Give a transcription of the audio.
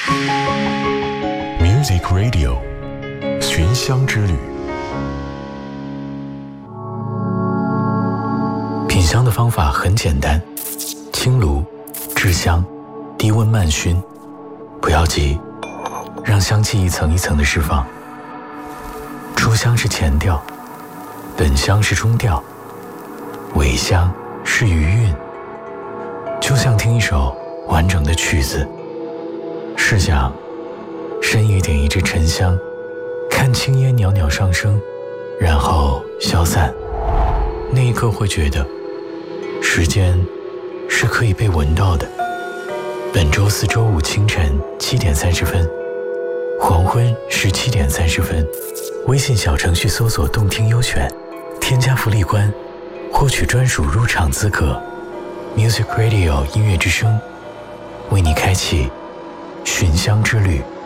Music Radio 寻香之旅。 品香的方法很简单，清炉、制香、低温慢熏，不要急，让香气一层一层的释放。初香是前调，本香是中调，尾香是余韵，就像听一首完整的曲子。试想，深夜点一支沉香，看青烟袅袅上升，然后消散，那一刻会觉得时间是可以被闻到的。本周四周五清晨7点30分，黄昏17点30分，微信小程序搜索动听优选，添加福利关，获取专属入场资格。 Music Radio 音乐之声为你开启寻香之旅。